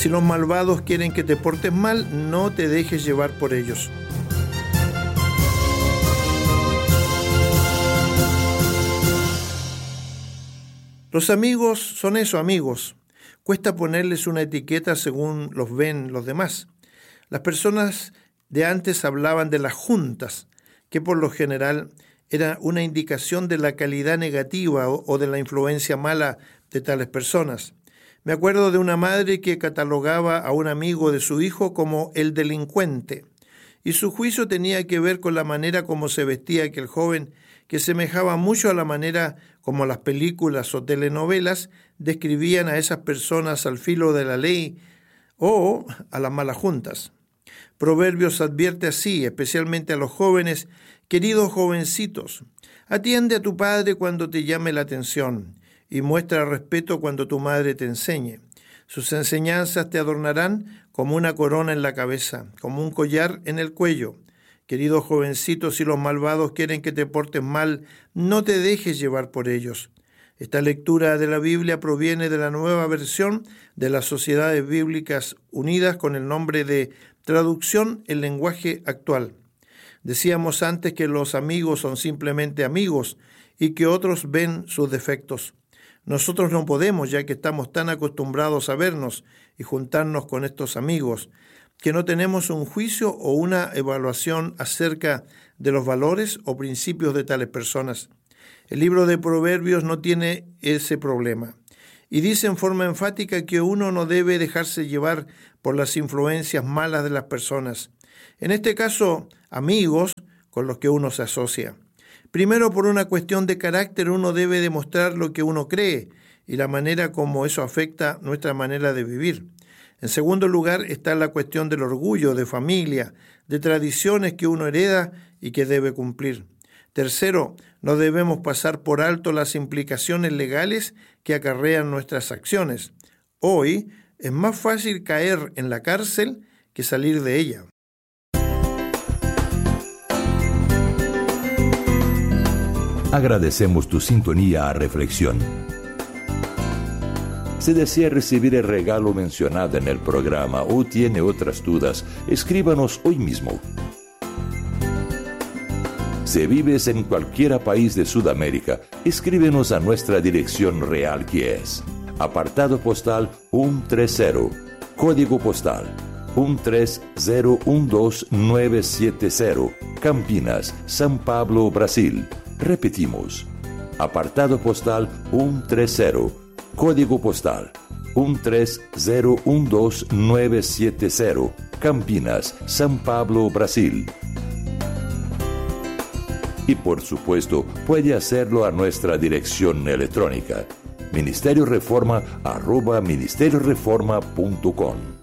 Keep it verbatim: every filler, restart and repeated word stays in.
Si los malvados quieren que te portes mal, no te dejes llevar por ellos. Los amigos son eso, amigos. Cuesta ponerles una etiqueta según los ven los demás. Las personas de antes hablaban de las juntas, que por lo general era una indicación de la calidad negativa o, o de la influencia mala de tales personas. Me acuerdo de una madre que catalogaba a un amigo de su hijo como el delincuente, y su juicio tenía que ver con la manera como se vestía aquel joven, que semejaba mucho a la manera como las películas o telenovelas describían a esas personas al filo de la ley o a las malas juntas. Proverbios advierte así, especialmente a los jóvenes: queridos jovencitos, atiende a tu padre cuando te llame la atención y muestra respeto cuando tu madre te enseñe. Sus enseñanzas te adornarán como una corona en la cabeza, como un collar en el cuello. Queridos jovencitos, si los malvados quieren que te portes mal, no te dejes llevar por ellos. Esta lectura de la Biblia proviene de la nueva versión de las Sociedades Bíblicas Unidas con el nombre de Traducción en Lenguaje Actual. Decíamos antes que los amigos son simplemente amigos y que otros ven sus defectos. Nosotros no podemos, ya que estamos tan acostumbrados a vernos y juntarnos con estos amigos, que no tenemos un juicio o una evaluación acerca de los valores o principios de tales personas. El libro de Proverbios no tiene ese problema y dice en forma enfática que uno no debe dejarse llevar por las influencias malas de las personas. En este caso, amigos con los que uno se asocia. Primero, por una cuestión de carácter, uno debe demostrar lo que uno cree y la manera como eso afecta nuestra manera de vivir. En segundo lugar, está la cuestión del orgullo, de familia, de tradiciones que uno hereda y que debe cumplir. Tercero, no debemos pasar por alto las implicaciones legales que acarrean nuestras acciones. Hoy es más fácil caer en la cárcel que salir de ella. Agradecemos tu sintonía a Reflexión. Si desea recibir el regalo mencionado en el programa o tiene otras dudas, escríbanos hoy mismo. Si vives en cualquier país de Sudamérica, escríbenos a nuestra dirección real, que es apartado postal ciento treinta, código postal uno tres cero uno dos nueve siete cero, Campinas, São Paulo, Brasil. Repetimos, apartado postal ciento treinta, código postal uno tres cero uno dos nueve siete cero, Campinas, São Paulo, Brasil. Y por supuesto, puede hacerlo a nuestra dirección electrónica, ministerio reforma arroba ministerio reforma punto com.